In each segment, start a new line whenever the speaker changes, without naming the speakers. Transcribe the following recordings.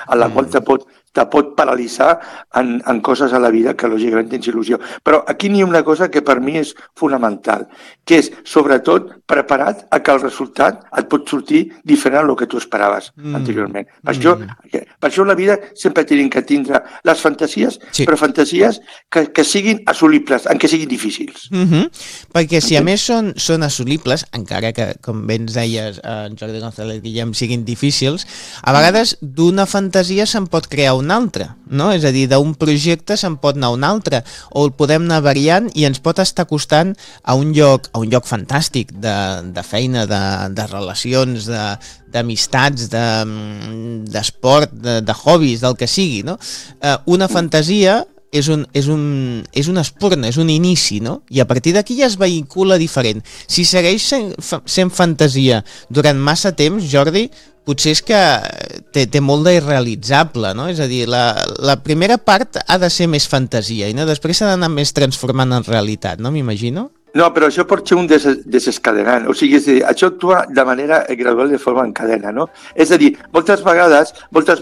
en la qual te pot paralitzar en coses a la vida que lògicament tens il·lusió. Però aquí n'hi ha una cosa que per mi és fonamental, que és sobretot preparat a que el resultat et pot sortir diferent del que tu esperaves anteriorment. Per això la vida sempre tenim que tindre les fantasies, però fantasies que siguin assolibles, encara siguin difícils.
Perquè si a més són assolibles, encara que, com bé ens deies, en Jordi González Guillem, siguin difícils, a vegades d'una fantasia se'n pot crear una altra, no? És a dir, d'un projecte se'n pot anar un altre, o el podem anar variant i ens pot estar costant a un lloc fantàstic de feina, de relacions, d'amistats, d'esport, de hobbies, del que sigui, no? Una fantasia és una espurna, és un inici, no? I a partir d'aquí ja es vehicula diferent. Si segueix sent fantasia durant massa temps, Jordi, potser és que té molt d'irrealitzable, no? És a dir, la primera part ha de ser més fantasia i després s'ha d'anar més transformant en realitat, no? M'imagino?
No, però això pot ser un desescadenant. O sigui, això actua de manera gradual, de forma en cadena, no? És a dir, moltes vegades,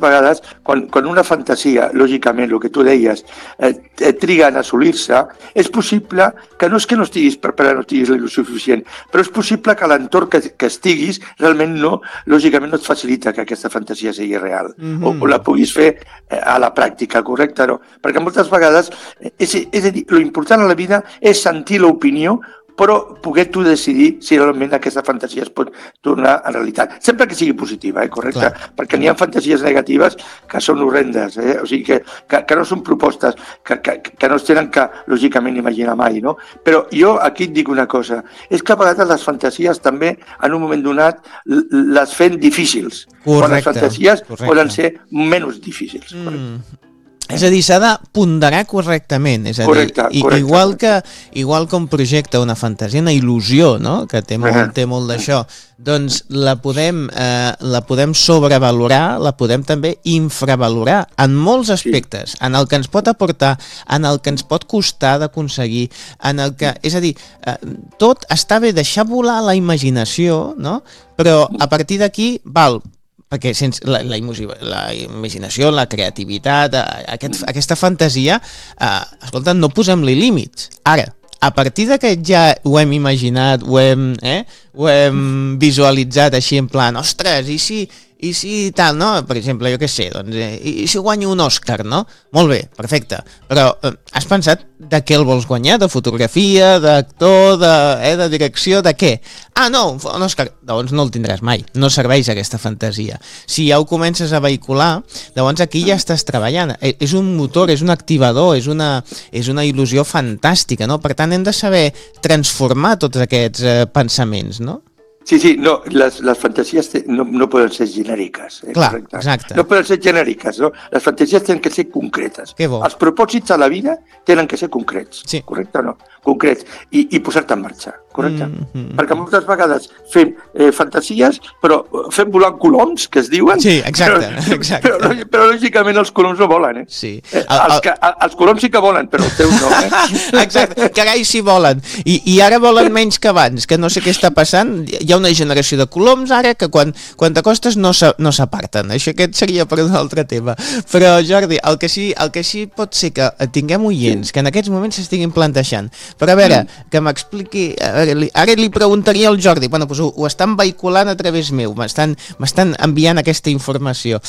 quan una fantasia, lògicament, el que tu deies, triga en assolir-se, és possible que no és que no estiguis preparat, no estiguis el suficient, però és possible que l'entorn que estiguis realment lògicament no et facilita que aquesta fantasia sigui real, o la puguis fer a la pràctica, correcte? No? Perquè moltes vegades, és a dir, l'important a la vida és sentir l'opinió, però poder tu decidir si realment aquesta fantasia es pot tornar en realitat. Sempre que sigui positiva, correcte? Clar. Perquè n'hi ha fantasies negatives que són horrendes, o sigui que no són propostes, que no es tenen que, lògicament, imaginar mai, no? Però jo aquí et dic una cosa, és que a vegades les fantasies també, en un moment donat, les fem difícils.
Correcte.
Quan les fantasies poden ser menys difícils.
És a dir, s'ha de ponderar correctament, és a dir, igual que un projecte, una fantasia, una il·lusió, no? Que té molt d'això, doncs la podem sobrevalorar, la podem també infravalorar en molts aspectes, en el que ens pot aportar, en el que ens pot costar d'aconseguir, és a dir, tot està bé deixar volar la imaginació, no? Però a partir d'aquí, perquè sense la imaginació, la creativitat, aquesta fantasia, escolta, no posem-li límits. Ara, a partir de que ja ho hem imaginat, ho hem visualitzat així en plan, ostres, i si tal, no? Per exemple, jo què sé, doncs, i si guanyo un Òscar, no? Molt bé, perfecte, però has pensat de què el vols guanyar? De fotografia, d'actor, de direcció, de què? Ah, no, un Òscar, doncs no el tindràs mai, no serveix aquesta fantasia. Si ja ho comences a vehicular, llavors aquí ja estàs treballant, és un motor, és un activador, és una il·lusió fantàstica, no? Per tant, hem de saber transformar tots aquests pensaments, no?
Sí, no, les fantasies no poden ser genèriques.
Clar, exacte.
No poden ser genèriques, no? Les fantasies tenen que ser concretes.
Que bo.
Els propòsits a la vida tenen que ser concrets, correcte o no? Concrets, i posar-te en marxa, correcte? Perquè moltes vegades fem fantasies, però fem volant coloms, que es diuen.
Sí, exacte.
Però lògicament els coloms no volen,
Sí.
Els coloms sí que volen, però els teus no,
Exacte, carai si volen. I ara volen menys que abans, que no sé què està passant. Hi ha una generació de coloms ara que quan t'acostes no s'aparten. Això aquest seria per un altre tema. Però Jordi, el que sí pot ser que tinguem oients que en aquests moments s'estiguin plantejant. Però a veure, que m'expliqui, ara li preguntaria al Jordi, bueno, doncs ho estan vehiculant a través meu, m'estan enviant aquesta informació.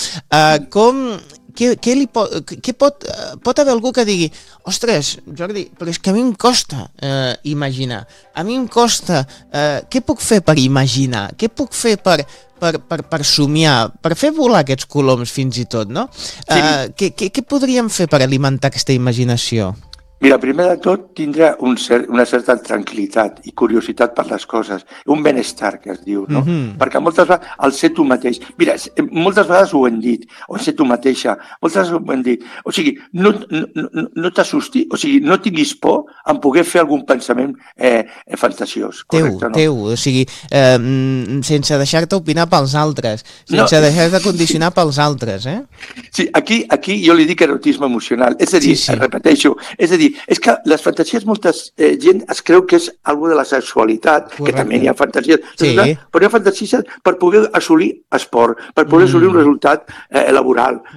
Pot haver algú que digui, ostres, Jordi, però és que a mi em costa imaginar, a mi em costa, què puc fer per imaginar, què puc fer per somiar, per fer volar aquests coloms fins i tot, no? Què podríem fer per alimentar aquesta imaginació?
Mira, primer de tot, tindre una certa tranquil·litat i curiositat per les coses, un benestar, que es diu, no? Perquè moltes vegades, el ser tu mateix... Mira, moltes vegades ho hem dit, o ser tu mateixa, moltes vegades ho hem dit. O sigui, no t'assusti, o sigui, no tinguis por en poder fer algun pensament fantasiós, correcte, no?
Teu, o sigui, sense deixar-te opinar pels altres, sense deixar-te condicionar pels altres,
Sí, aquí jo li dic erotisme emocional, és a dir, repeteixo, és a dir, és que les fantasies, molta gent es creu que és alguna de la sexualitat, que també hi ha fantasies, però hi ha fantasies per poder assolir esport, per poder assolir un resultat laboral,